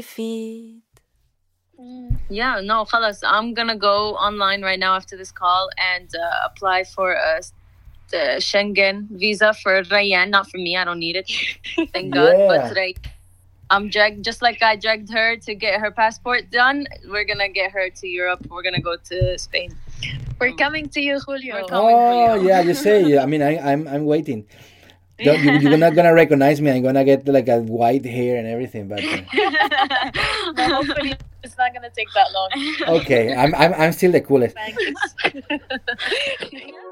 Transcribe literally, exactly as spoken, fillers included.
feet. Yeah, no, خلاص. I'm gonna go online right now after this call and uh, apply for a the Schengen visa for Rayan, not for me. I don't need it, thank God. Yeah. But Ray, I'm dragged just like I dragged her to get her passport done. We're gonna get her to Europe. We're gonna go to Spain. We're coming to you, Julio. We're coming. Oh yeah, you say. I mean, I, I'm I'm waiting. Don't, you, you're not gonna recognize me. I'm gonna get like a white hair and everything, but uh, No, hopefully it's not gonna take that long. okay, I'm I'm I'm still the coolest. Thanks.